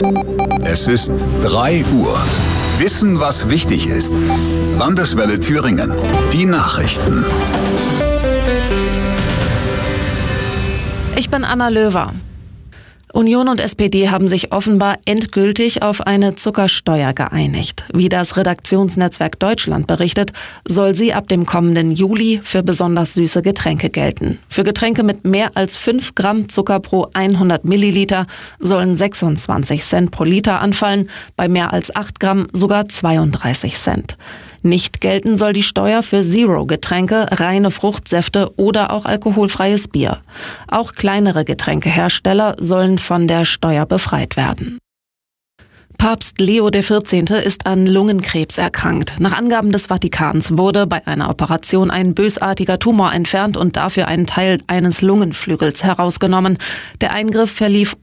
Es ist 3 Uhr. Wissen, was wichtig ist. Landeswelle Thüringen. Die Nachrichten. Ich bin Anna Löwer. Union und SPD haben sich offenbar endgültig auf eine Zuckersteuer geeinigt. Wie das Redaktionsnetzwerk Deutschland berichtet, soll sie ab dem kommenden Juli für besonders süße Getränke gelten. Für Getränke mit mehr als 5 Gramm Zucker pro 100 Milliliter sollen 26 Cent pro Liter anfallen, bei mehr als 8 Gramm sogar 32 Cent. Nicht gelten soll die Steuer für Zero-Getränke, reine Fruchtsäfte oder auch alkoholfreies Bier. Auch kleinere Getränkehersteller sollen von der Steuer befreit werden. Papst Leo XIV. Ist an Lungenkrebs erkrankt. Nach Angaben des Vatikans wurde bei einer Operation ein bösartiger Tumor entfernt und dafür ein Teil eines Lungenflügels herausgenommen. Der Eingriff verlief